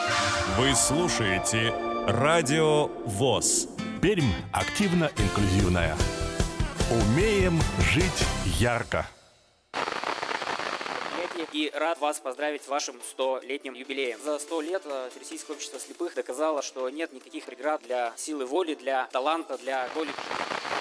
Вы слушаете Радио ВОС. Пермь активно-инклюзивная. Умеем жить ярко. И рад вас поздравить с вашим 100-летним юбилеем. За 100 лет Всероссийское общество слепых доказало, что нет никаких преград для силы воли, для таланта, для воли.